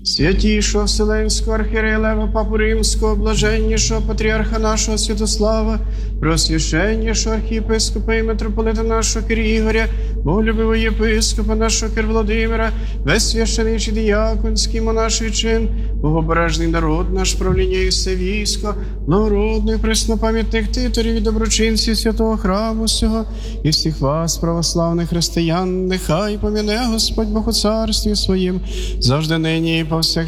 святішого Вселенського архієрея Лева, Папу Римського, блаженнішого патріарха нашого Святослава, просвященнішого архієпископа і митрополита нашого Кир Ігоря, боголюбивого єпископа нашого Кир Володимира, весь священичий діяконський монаший чин, богобережний народ наш, правління і все військо, благородних преснопам'ятних титулів і доброчинців святого храму сього, і всіх вас, православних християн, нехай пом'яне Господь Бог у царстві своїм, завжди нині і повсякчас